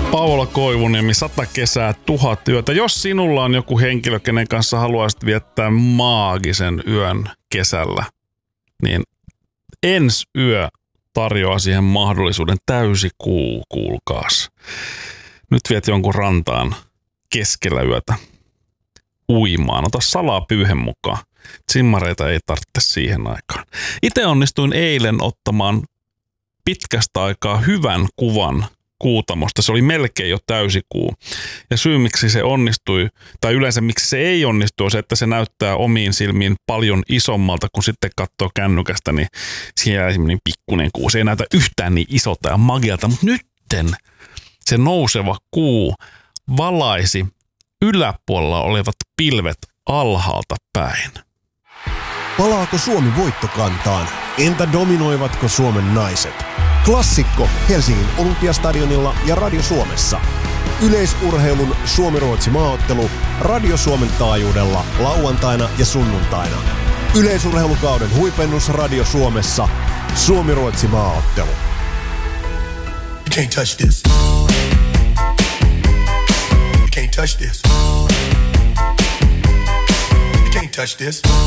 Paula Koivuniemi, 100 kesää, 1000 yötä. Jos sinulla on joku henkilö, kenen kanssa haluaisit viettää maagisen yön kesällä, niin ensi yö tarjoaa siihen mahdollisuuden. Täysikuu, kuulkaas. Nyt viet jonkun rantaan keskellä yötä uimaan. Ota salapyyhe mukaan. Simmareita ei tarvitse siihen aikaan. Itse onnistuin eilen ottamaan pitkästä aikaa hyvän kuvan Kuutamosta. Se oli melkein jo täysikuu. Ja syy, miksi se onnistui, tai yleensä miksi se ei onnistu, on se, että se näyttää omiin silmiin paljon isommalta, kun sitten katsoo kännykästä, niin siellä jää semmoinen pikkuinen kuu. Se ei näytä yhtään niin isolta ja magialta, mutta nytten se nouseva kuu valaisi yläpuolella olevat pilvet alhaalta päin. Palaako Suomi voittokantaan? Entä dominoivatko Suomen naiset? Klassikko Helsingin Olympiastadionilla ja Radio Suomessa. Yleisurheilun Suomi-Ruotsi maaottelu Radio Suomen taajuudella lauantaina ja sunnuntaina. Yleisurheilukauden huipennus Radio Suomessa. Suomi-Ruotsi maaottelu. You can't touch this. You can't touch this. You can't touch this.